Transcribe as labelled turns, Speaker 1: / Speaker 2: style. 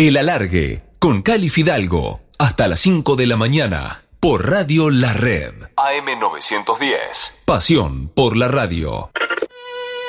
Speaker 1: El Alargue, con Cali Fidalgo, hasta las 5 de la mañana, por Radio La Red. AM 910. Pasión por la radio.